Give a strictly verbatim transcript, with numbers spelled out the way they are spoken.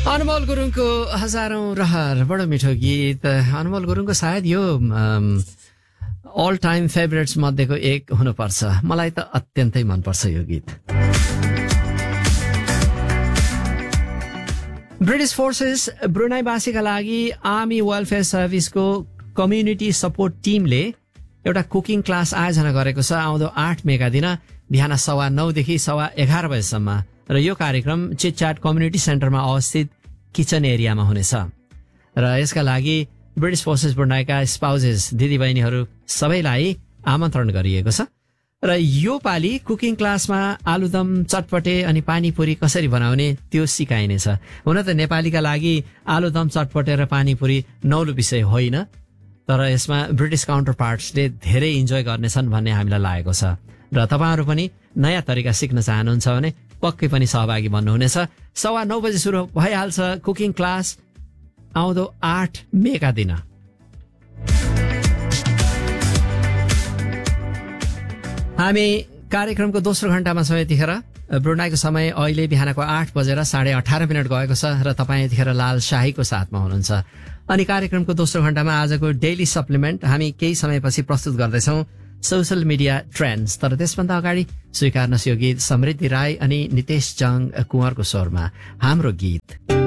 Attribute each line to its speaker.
Speaker 1: अनमोल गुरुङको हजारौं रहर बडो मिठो गीत। अनमोल गुरुङको सायद यो अल टाइम फेभरेट्स मध्येको एक हुनुपर्छ। मलाई त अत्यन्तै मनपर्छ यो गीत। ब्रिटिश फोर्सेस ब्रुनाईवासीका लागि आर्मी वेलफेयर सर्भिसको कम्युनिटी सपोर्ट टिमले एउटा कुकिङ क्लास आयोजना गरेको छ आउँदो आठ मेका दिन बिहान सवा नौदेखि सवा एघार बजेसम्म र यो कार्यक्रम चिटचाट कम्युनिटी सेन्टरमा अवस्थित किचन एरियामा हुनेछ र यसका लागि ब्रिटिश फोर्सेस ब्रुनाईका स्पाउजेस दिदीबहिनीहरू सबैलाई आमन्त्रण गरिएको छ र यो पालि कुकिङ क्लासमा आलुदम, चटपटे अनि पानीपुरी कसरी बनाउने त्यो सिकाइनेछ। हुन त नेपालीका लागि आलुदम, चटपटे र पानीपुरी नौलो विषय होइन, तर यसमा ब्रिटिश काउन्टर पार्ट्सले धेरै इन्जोय गर्नेछन् भन्ने हामीलाई लागेको छ र तपाईँहरू पनि नयाँ तरिका सिक्न चाहनुहुन्छ भने पक्कै पनि सहभागी बन्नुहुनेछ। सवा नौ बजे सुरु भइहाल्छ कुकिङ क्लास आउँदो आठ मेका दिन। हामी कार्यक्रमको दोस्रो घण्टामा छौँ। यतिखेर ब्रुनाईको समय अहिले बिहानको आठ बजेर साढे अठार मिनट गएको छ र तपाईँ यतिखेर लाल शाहीको साथमा हुनुहुन्छ। अनि कार्यक्रमको दोस्रो घण्टामा आजको डेली सप्लिमेन्ट हामी केही समयपछि प्रस्तुत गर्दैछौँ, सोशल मिडिया ट्रेन्ड्स। तर त्यसभन्दा अगाडि स्वीकार्नुहोस् यो गीत समृद्धि राई अनि नितेश जङ कुँवरको स्वरमा हाम्रो गीत।